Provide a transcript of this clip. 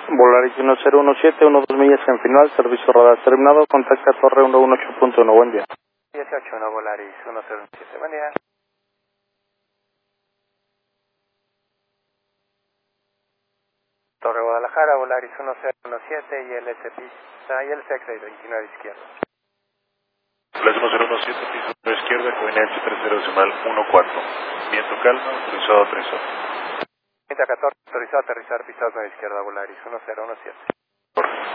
Volaris 1017, 12 millas en final, servicio radar terminado, contacta Torre 118.1, buen día. 181 Volaris 1017, buen día. Torre Guadalajara, Volaris 1017 y el pista y el SEX 29 izquierda. Volaris 1017, piso izquierda, coordinate 30.14. Viento calma, autorizado aterrizar. 3014, autorizado a aterrizar, pista 9 izquierda, Volaris 1017.